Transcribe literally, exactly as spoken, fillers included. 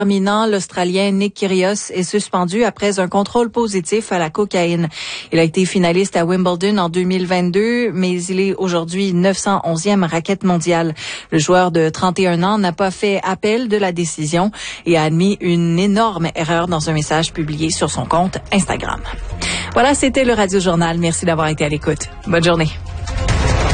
Terminant, l'Australien Nick Kyrgios est suspendu après un contrôle positif à la cocaïne. Il a été finaliste à Wimbledon en deux mille vingt-deux, mais il est aujourd'hui neuf cent onzième raquette mondiale. Le joueur de trente et un ans n'a pas fait appel de la décision et a admis une énorme erreur dans un message publié sur son compte Instagram. Voilà, c'était le Radio Journal. Merci d'avoir été à l'écoute. Bonne journée.